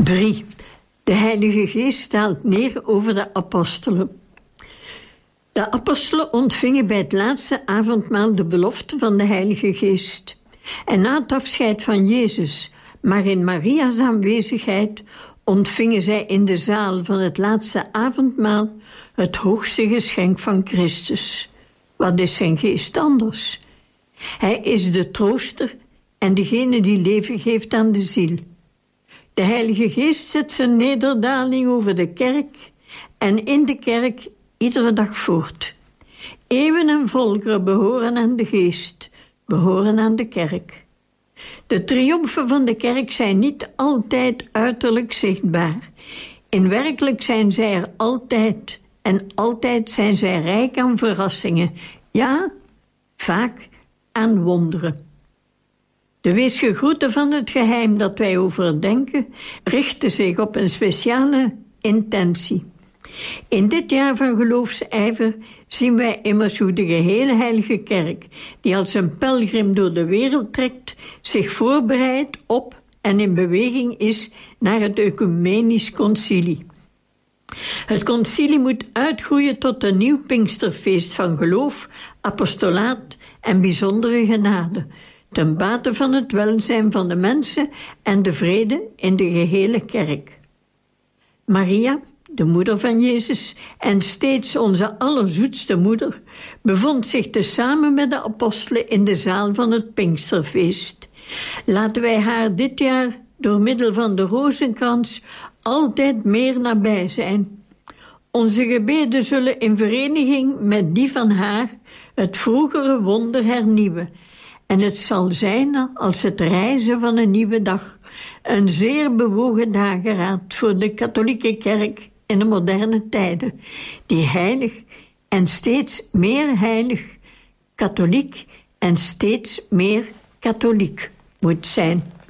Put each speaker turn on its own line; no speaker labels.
3. De Heilige Geest daalt neer over de apostelen. De apostelen ontvingen bij het laatste avondmaal de belofte van de Heilige Geest. En na het afscheid van Jezus, maar in Maria's aanwezigheid, ontvingen zij in de zaal van het laatste avondmaal het hoogste geschenk van Christus. Wat is zijn geest anders? Hij is de trooster en degene die leven geeft aan de ziel. De Heilige Geest zet zijn nederdaling over de kerk en in de kerk iedere dag voort. Eeuwen en volkeren behoren aan de Geest, behoren aan de kerk. De triomfen van de kerk zijn niet altijd uiterlijk zichtbaar. In werkelijk zijn zij er altijd en altijd zijn zij rijk aan verrassingen. Ja, vaak aan wonderen. De weesgegroeten van het geheim dat wij overdenken richten zich op een speciale intentie. In dit jaar van geloofsijver zien wij immers hoe de gehele heilige kerk, die als een pelgrim door de wereld trekt, zich voorbereidt op en in beweging is naar het ecumenisch concilie. Het concilie moet uitgroeien tot een nieuw Pinksterfeest van geloof, apostolaat en bijzondere genade, ten bate van het welzijn van de mensen en de vrede in de gehele kerk. Maria, de moeder van Jezus en steeds onze allerzoetste moeder, bevond zich tezamen met de apostelen in de zaal van het Pinksterfeest. Laten wij haar dit jaar door middel van de rozenkrans altijd meer nabij zijn. Onze gebeden zullen in vereniging met die van haar het vroegere wonder hernieuwen. En het zal zijn als het rijzen van een nieuwe dag. Een zeer bewogen dageraad voor de katholieke kerk in de moderne tijden, die heilig en steeds meer heilig, katholiek en steeds meer katholiek moet zijn.